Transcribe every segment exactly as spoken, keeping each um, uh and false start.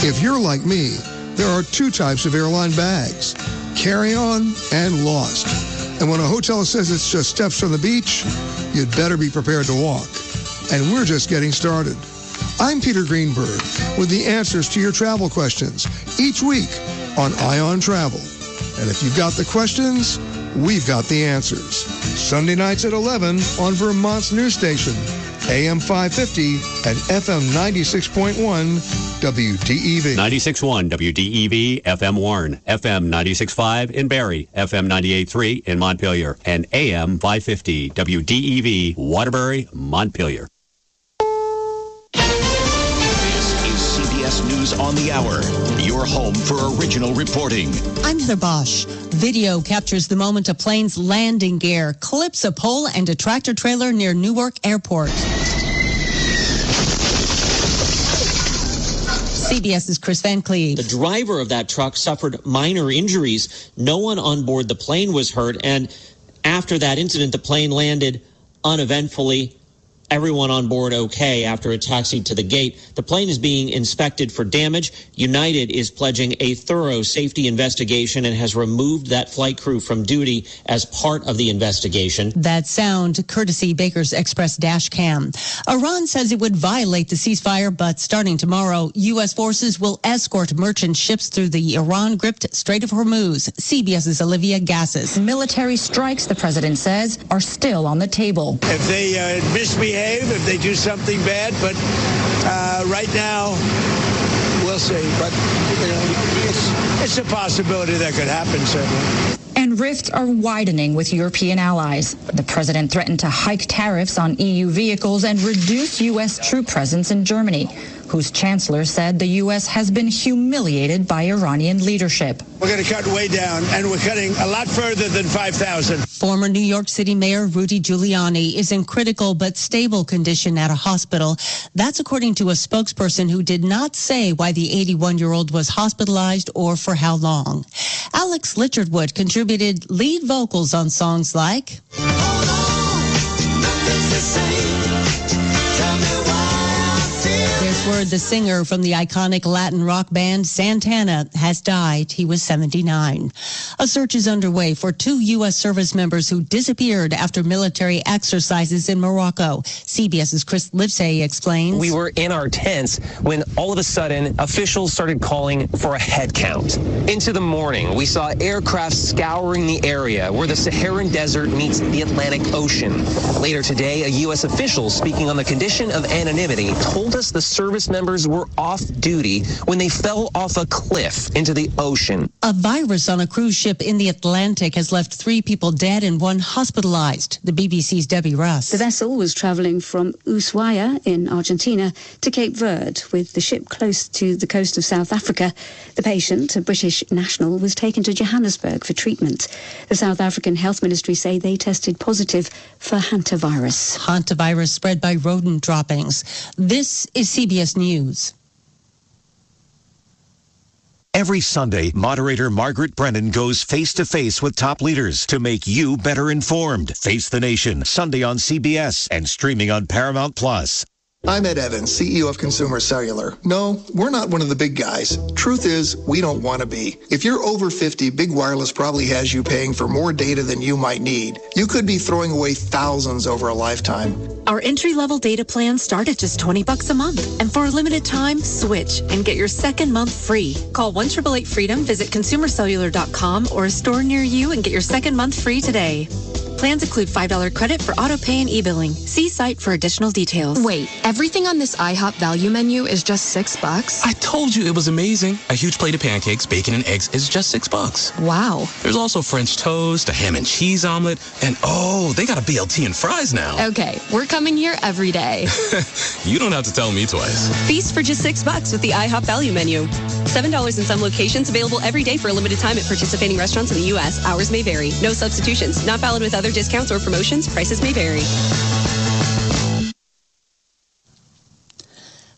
If you're like me, there are two types of airline bags, carry-on and lost. And when a hotel says it's just steps from the beach, you'd better be prepared to walk. And we're just getting started. I'm Peter Greenberg with the answers to your travel questions each week on Ion Travel. And if you've got the questions, we've got the answers. Sunday nights at eleven on Vermont's news station, A M five fifty and F M ninety-six point one W D E V. ninety-six point one W D E V, F M Warren, F M ninety-six point five in Barrie, F M ninety-eight point three in Montpelier, and A M five fifty W D E V, Waterbury, Montpelier. News on the Hour, your home for original reporting. I'm Heather Bosch. Video captures the moment a plane's landing gear clips a pole and a tractor trailer near Newark Airport. CBS's Chris Van Cleve. The driver of that truck suffered minor injuries. No one on board the plane was hurt, and after that incident, the plane landed uneventfully. Everyone on board okay after it taxied to the gate. The plane is being inspected for damage. United is pledging a thorough safety investigation and has removed that flight crew from duty as part of the investigation. That sound courtesy Baker's Express dash cam. Iran says it would violate the ceasefire, but starting tomorrow, U S forces will escort merchant ships through the Iran-gripped Strait of Hormuz. CBS's Olivia Gassis. Military strikes, the president says, are still on the table. If they uh, misbehave, if they do something bad, but uh, right now, we'll see. But you know, it's, it's a possibility that could happen, certainly. And rifts are widening with European allies. The president threatened to hike tariffs on E U vehicles and reduce U S troop presence in Germany, whose chancellor said the U S has been humiliated by Iranian leadership. We're going to cut way down, and we're cutting a lot further than five thousand. Former New York City Mayor Rudy Giuliani is in critical but stable condition at a hospital. That's according to a spokesperson who did not say why the eighty-one-year-old was hospitalized or for how long. Alex Lichardwood contributed lead vocals on songs like Word, the singer from the iconic Latin rock band Santana, has died. He was seventy-nine. A search is underway for two U S service members who disappeared after military exercises in Morocco. CBS's Chris Livesay explains. We were in our tents when all of a sudden officials started calling for a head count. Into the morning, we saw aircraft scouring the area where the Saharan desert meets the Atlantic Ocean. Later today, a U S official speaking on the condition of anonymity told us the service members were off duty when they fell off a cliff into the ocean. A virus on a cruise ship in the Atlantic has left three people dead and one hospitalized. The B B C's Debbie Russ. The vessel was traveling from Ushuaia in Argentina to Cape Verde, with the ship close to the coast of South Africa. The patient, a British national, was taken to Johannesburg for treatment. The South African Health Ministry say they tested positive for hantavirus. Hantavirus spread by rodent droppings. This is C B S News. Every Sunday, moderator Margaret Brennan goes face-to-face with top leaders to make you better informed. Face the Nation, Sunday on C B S and streaming on Paramount Plus. I'm Ed Evans, C E O of Consumer Cellular. No, we're not one of the big guys. Truth is, we don't want to be. If you're over fifty, Big Wireless probably has you paying for more data than you might need. You could be throwing away thousands over a lifetime. Our entry-level data plans start at just twenty bucks a month. And for a limited time, switch and get your second month free. Call one eight eight eight freedom, visit consumer cellular dot com or a store near you and get your second month free today. Plans include five dollars credit for auto pay and e-billing. See site for additional details. Wait, everything on this IHOP value menu is just six bucks? I told you it was amazing. A huge plate of pancakes, bacon, and eggs is just six bucks. Wow. There's also French toast, a ham and cheese omelet, and oh, they got a B L T and fries now. Okay, we're coming here every day. You don't have to tell me twice. Feast for just six bucks with the IHOP value menu. seven dollars in some locations, available every day for a limited time at participating restaurants in the U S. Hours may vary. No substitutions. Not valid with other discounts or promotions. Prices may vary.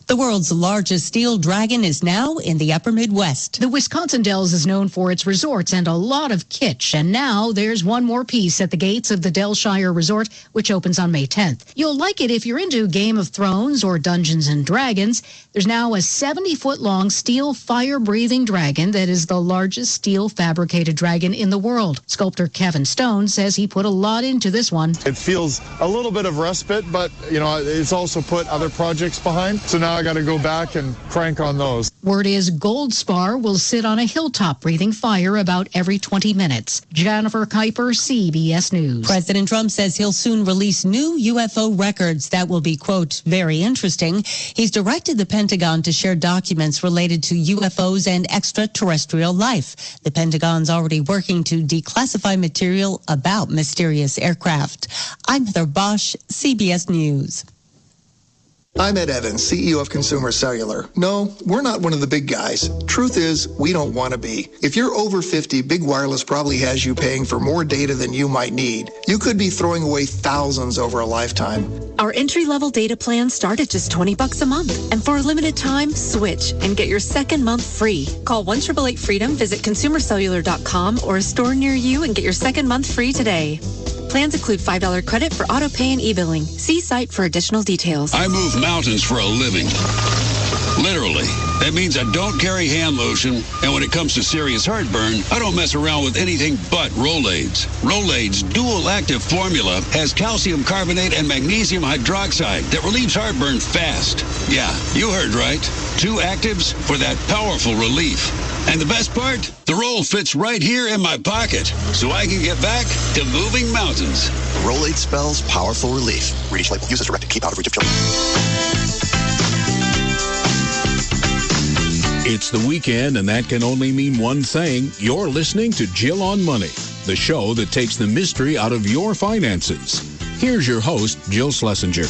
The world's largest steel dragon is now in the upper Midwest. The Wisconsin Dells is known for its resorts and a lot of kitsch. And now there's one more piece at the gates of the Delshire Resort, which opens on May tenth. You'll like it if you're into Game of Thrones or Dungeons and Dragons. There's now a seventy-foot-long steel fire-breathing dragon that is the largest steel fabricated dragon in the world. Sculptor Kevin Stone says he put a lot into this one. It feels a little bit of respite, but, you know, it's also put other projects behind. So now I got to go back and crank on those. Word is Goldspar will sit on a hilltop breathing fire about every twenty minutes. Jennifer Kuiper, C B S News. President Trump says he'll soon release new U F O records that will be, quote, very interesting. He's directed the Pentagon to share documents related to U F Os and extraterrestrial life. The Pentagon's already working to declassify material about mysterious aircraft. I'm Heather Bosch, C B S News. I'm Ed Evans, C E O of Consumer Cellular. No, we're not one of the big guys. Truth is, we don't want to be. If you're over fifty, Big Wireless probably has you paying for more data than you might need. You could be throwing away thousands over a lifetime. Our entry-level data plans start at just twenty bucks a month. And for a limited time, switch and get your second month free. Call one eight eight eight freedom, visit consumer cellular dot com or a store near you and get your second month free today. Plans include five dollars credit for auto pay and e-billing. See site for additional details. I move mountains for a living. Literally. That means I don't carry hand lotion, and when it comes to serious heartburn, I don't mess around with anything but Rolaids. Rolaids' dual-active formula has calcium carbonate and magnesium hydroxide that relieves heartburn fast. Yeah, you heard right. Two actives for that powerful relief. And the best part? The roll fits right here in my pocket, so I can get back to moving mountains. Rolaid spells powerful relief. Read each label. Use as directed. Keep out of reach of children. It's the weekend, and that can only mean one thing. You're listening to Jill on Money, the show that takes the mystery out of your finances. Here's your host, Jill Schlesinger.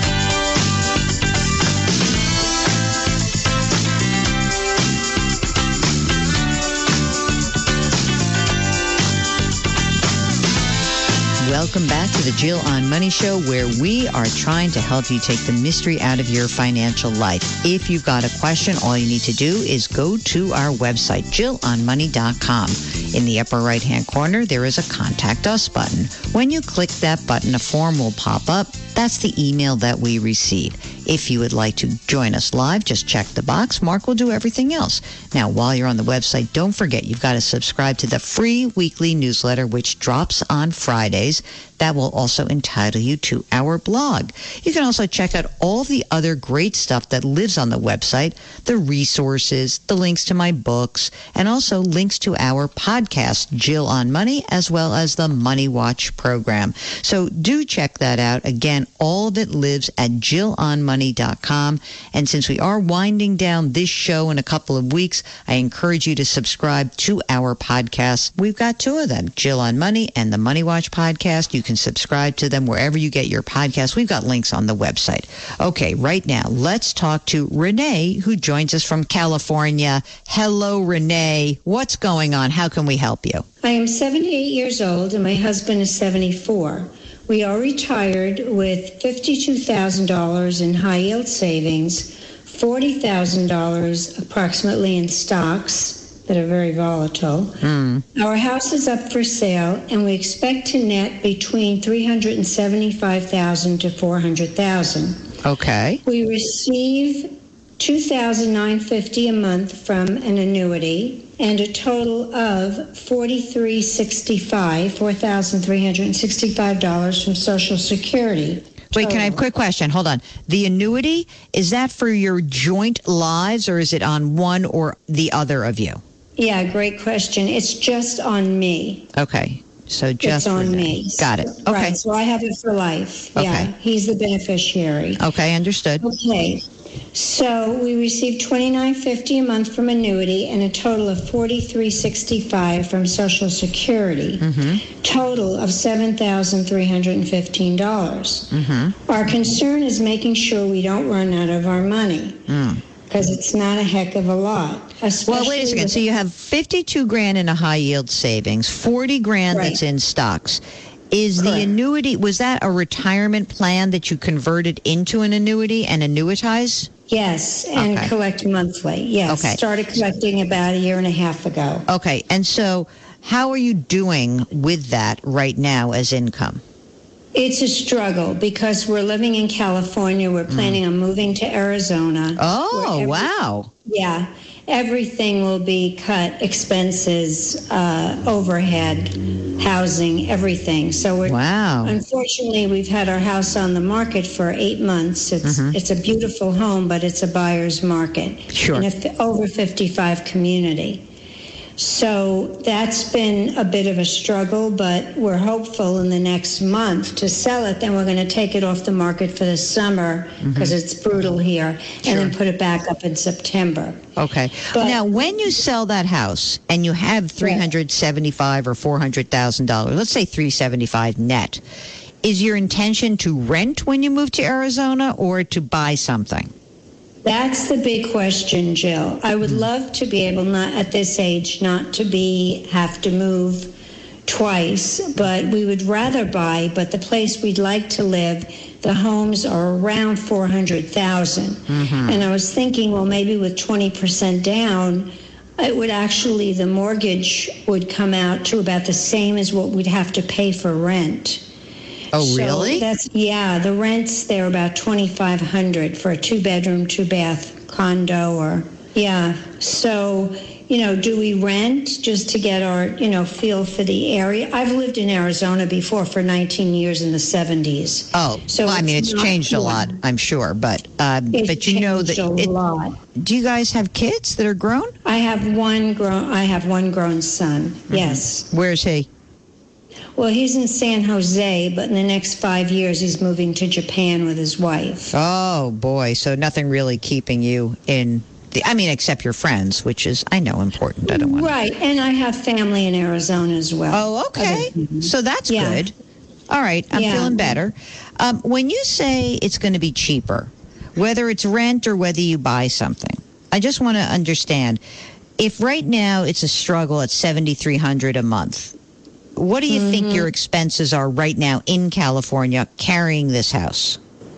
Welcome back to the Jill on Money Show, where we are trying to help you take the mystery out of your financial life. If you've got a question, all you need to do is go to our website, jill on money dot com. In the upper right-hand corner, there is a Contact Us button. When you click that button, a form will pop up. That's the email that we receive. If you would like to join us live, just check the box. Mark will do everything else. Now, while you're on the website, don't forget you've got to subscribe to the free weekly newsletter, which drops on Fridays. That will also entitle you to our blog. You can also check out all the other great stuff that lives on the website, the resources, the links to my books, and also links to our podcast, Jill on Money, as well as the Money Watch program. So do check that out. Again, all of it lives at jill on money dot com. And since we are winding down this show in a couple of weeks, I encourage you to subscribe to our podcasts. We've got two of them, Jill on Money and the Money Watch podcast. You can subscribe to them wherever you get your podcasts. We've got links on the website. Okay, right now, let's talk to Renee, who joins us from California. Hello, Renee. What's going on? How can we help you? I am seventy-eight years old, and my husband is seventy-four. We are retired with fifty-two thousand dollars in high-yield savings, forty thousand dollars approximately in stocks that are very volatile. Mm. Our house is up for sale, and we expect to net between three hundred seventy-five thousand dollars to four hundred thousand dollars. Okay. We receive two thousand nine hundred fifty dollars a month from an annuity, and a total of forty-three sixty-five, four thousand three hundred sixty-five dollars from Social Security. Wait, can I have a quick question? Hold on. The annuity, is that for your joint lives, or is it on one or the other of you? Yeah, great question. It's just on me. Okay. So just it's on Renee. me. Got it. Okay. Right, so I have it for life. Okay. Yeah, he's the beneficiary. Okay, understood. Okay. So we received twenty-nine fifty a month from annuity and a total of forty-three sixty-five from Social Security. Mm-hmm. Total of seven thousand three hundred fifteen dollars. Mm-hmm. Our concern is making sure we don't run out of our money. Mm. Because it's not a heck of a lot. Well, wait a second. So you have fifty-two grand in a high yield savings, forty grand right. that's in stocks. Is Correct. The annuity, was that a retirement plan that you converted into an annuity and annuitized? Yes, and Okay. collect monthly. Yes, Okay. started collecting about a year and a half ago. Okay, and so how are you doing with that right now as income? It's a struggle because we're living in California. We're planning on moving to Arizona. Oh, where every- wow. Yeah, everything will be cut, expenses, uh, overhead, housing, everything. So we're Wow. Unfortunately, we've had our house on the market for eight months. It's Mhm. it's a beautiful home, but it's a buyer's market. Sure. In a f- over fifty-five community. So that's been a bit of a struggle, but we're hopeful in the next month to sell it. Then we're going to take it off the market for the summer because Mhm. it's brutal here, and then Sure. put it back up in September. Okay. But- now, when you sell that house and you have three hundred seventy-five or four hundred thousand dollars, let's say three seventy-five net, is your intention to rent when you move to Arizona or to buy something? That's the big question, Jill. I would love to be able, not at this age, not to be have to move twice, but we would rather buy. But the place we'd like to live, the homes are around four hundred thousand. Mm-hmm. And I was thinking, well, maybe with twenty percent down, it would actually, the mortgage would come out to about the same as what we'd have to pay for rent. Oh, So really? That's yeah. The rents there about twenty five hundred for a two bedroom, two bath condo, or yeah. So you know, do we rent just to get our you know feel for the area? I've lived in Arizona before for nineteen years in the seventies. Oh, So well, I mean, it's it's not changed a one. lot, I'm sure, but um, It's but you know that changed a it, lot. Do you guys have kids that are grown? I have one grown. I have one grown son. Mm-hmm. Yes. Where's he? Well, he's in San Jose, but in the next five years, he's moving to Japan with his wife. Oh boy, so nothing really keeping you in the. I mean, except your friends, which is I know important. I don't want. Right, and I have family in Arizona as well. Oh, okay. So that's Yeah. good. All right, I'm Yeah. feeling better. Um, when you say it's going to be cheaper, whether it's rent or whether you buy something, I just want to understand. If right now it's a struggle at seventy-three hundred dollars a month, what do you Mm-hmm. think your expenses are right now in California carrying this house?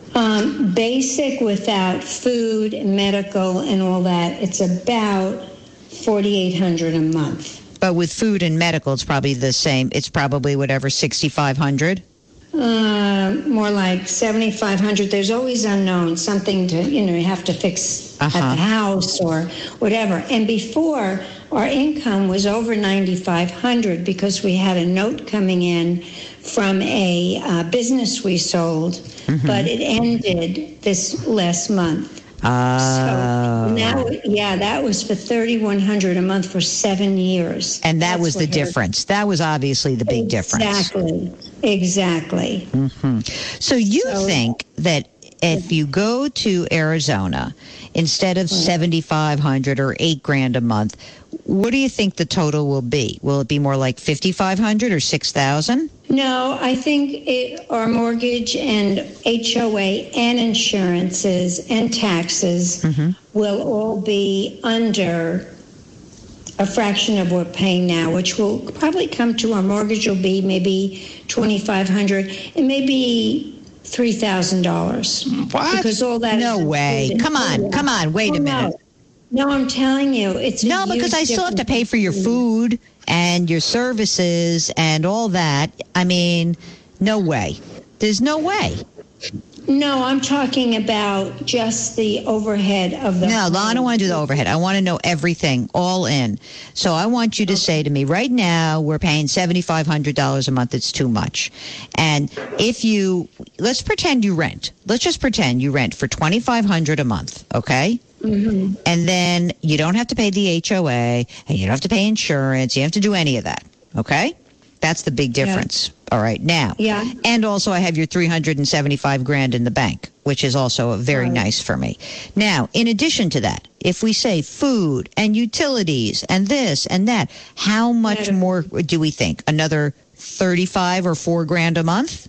Um, basic without food, medical, and all that, it's about forty-eight hundred dollars a month. But with food and medical, it's probably the same. It's probably whatever, sixty-five hundred dollars? Uh, more like seventy-five hundred dollars. There's always unknown, something to, you know, you have to fix Uh-huh. at the house or whatever. And before, our income was over ninety-five hundred dollars because we had a note coming in from a uh, business we sold, Mm-hmm. but it ended this last month. Oh. So now, yeah, that was for thirty-one hundred dollars a month for seven years. And that That's was the what hurt. difference. That was obviously the big difference. Exactly. Exactly. hmm So you So- think that if you go to Arizona, instead of seventy-five hundred or eight grand a month, what do you think the total will be? Will it be more like fifty-five hundred or six thousand? No, I think it, our mortgage and H O A and insurances and taxes Mm-hmm. will all be under a fraction of what we're paying now, which will probably come to our mortgage will be maybe twenty-five hundred dollars and maybe three thousand dollars. What? Because all that No is way. included. Come on, come on, wait a Oh, no. minute. No, I'm telling you, it's a No, because huge I still have to difference. pay for your food and your services and all that. I mean, no way. There's no way. No, I'm talking about just the overhead of the. No, I don't want to do the overhead. I want to know everything, all in. So I want you to say to me, right now, we're paying seventy-five hundred dollars a month. It's too much. And if you, let's pretend you rent. Let's just pretend you rent for twenty-five hundred dollars a month, okay? Mm-hmm. And then you don't have to pay the H O A, and you don't have to pay insurance. You don't have to do any of that, okay? That's the big difference. All right, now. Yeah. And also, I have your three hundred seventy-five grand in the bank, which is also very nice for me. Now, in addition to that, if we say food and utilities and this and that, how much more do we think? Another thirty-five or four grand a month?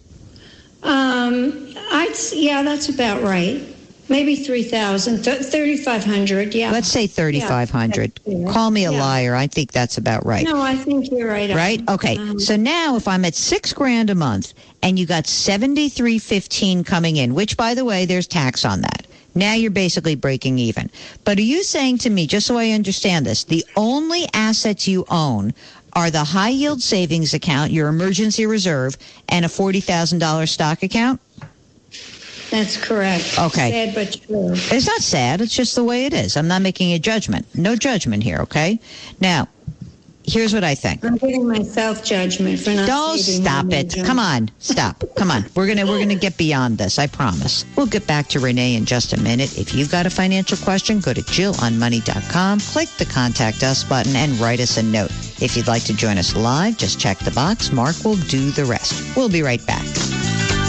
Um, I'd s- yeah, that's about right. Maybe three thousand, th- thirty-five hundred. Yeah. Let's say thirty-five hundred. Yeah, that's fair. Call me a Yeah. liar. I think that's about right. No, I think you're right. Right? Okay. Um, So now if I'm at six grand a month and you got seventy-three fifteen coming in, which by the way, there's tax on that. Now you're basically breaking even. But are you saying to me, just so I understand this, the only assets you own are the high-yield savings account, your emergency reserve, and a forty thousand dollars stock account? That's correct. Okay. Sad but true. It's not sad. It's just the way it is. I'm not making a judgment. No judgment here, okay? Now, here's what I think. I'm giving myself judgment for not Don't saving stop money, it. John. Come on. Stop. Come on. We're gonna we're gonna get beyond this, I promise. We'll get back to Renee in just a minute. If you've got a financial question, go to jill on money dot com, click the Contact Us button, and write us a note. If you'd like to join us live, just check the box. Mark will do the rest. We'll be right back.